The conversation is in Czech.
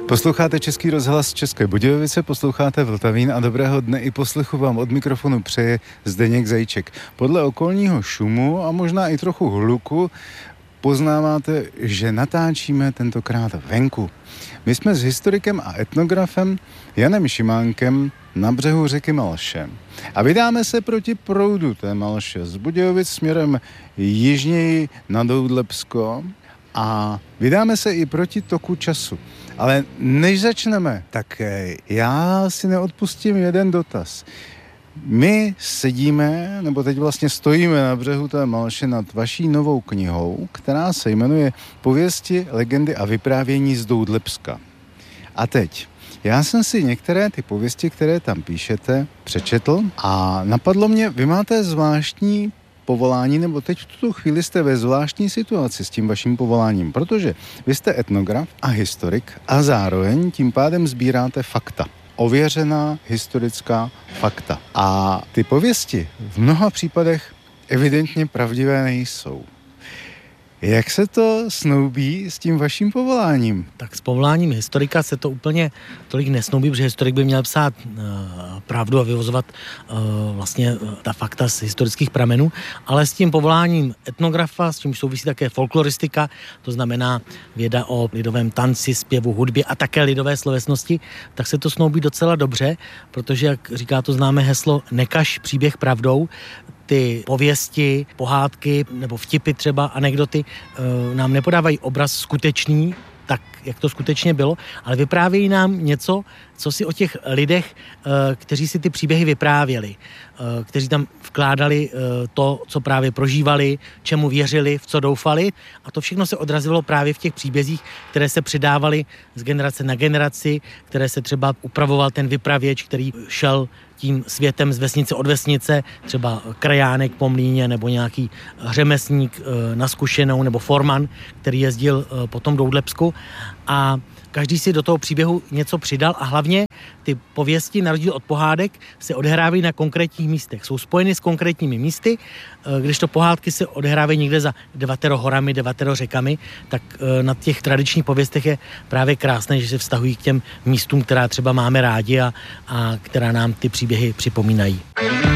Posloucháte Český rozhlas České Budějovice, posloucháte Vltavín a dobrého dne i poslechu vám od mikrofonu přeje Zdeněk Zajíček. Podle okolního šumu a možná i trochu hluku poznáváte, že natáčíme tentokrát venku. My jsme s historikem a etnografem Janem Šimánkem na břehu řeky Malše. A vydáme se proti proudu té Malše z Budějovic směrem jižněji na Doudlebsko a vydáme se i proti toku času. Ale než začneme, tak já si neodpustím jeden dotaz. My sedíme, nebo teď vlastně stojíme na břehu té Malše nad vaší novou knihou, která se jmenuje Pověsti, legendy a vyprávění z Doudlebska. A teď, já jsem si některé ty pověsti, které tam píšete, přečetl a napadlo mě, vy máte zvláštní povolání, nebo teď v tuto chvíli jste ve zvláštní situaci s tím vaším povoláním, protože vy jste etnograf a historik a zároveň tím pádem sbíráte fakta. Ověřená historická fakta. A ty pověsti v mnoha případech evidentně pravdivé nejsou. Jak se to snoubí s tím vaším povoláním? Tak s povoláním historika se to úplně tolik nesnoubí, protože historik by měl psát pravdu a vyvozovat vlastně ta fakta z historických pramenů, ale s tím povoláním etnografa, s tím souvisí také folkloristika, to znamená věda o lidovém tanci, zpěvu, hudbě a také lidové slovesnosti, tak se to snoubí docela dobře, protože, jak říká to známé heslo, nekaž příběh pravdou, ty pověsti, pohádky nebo vtipy třeba, anekdoty nám nepodávají obraz skutečný, tak, jak to skutečně bylo, ale vyprávějí nám něco, co si o těch lidech, kteří si ty příběhy vyprávěli, kteří tam vkládali to, co právě prožívali, čemu věřili, v co doufali, a to všechno se odrazilo právě v těch příbězích, které se předávaly z generace na generaci, které se třeba upravoval ten vypravěč, který šel tím světem z vesnice od vesnice, třeba krajánek po mlýně nebo nějaký řemeslník na zkušenou nebo forman, který jezdil po tom Doudlebsku, a každý si do toho příběhu něco přidal a hlavně ty pověsti, na rozdíl od pohádek, se odehrávají na konkrétních místech. Jsou spojeny s konkrétními místy, když to pohádky se odehrávají někde za 9 horami, 9 řekami, tak na těch tradičních pověstech je právě krásné, že se vztahují k těm místům, která třeba máme rádi a která nám ty příběhy připomínají.